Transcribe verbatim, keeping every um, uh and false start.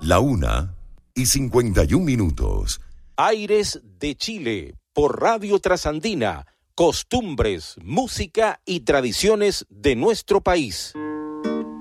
La una y cincuenta y un minutos. Aires de Chile, por Radio Trasandina, costumbres, música y tradiciones de nuestro país.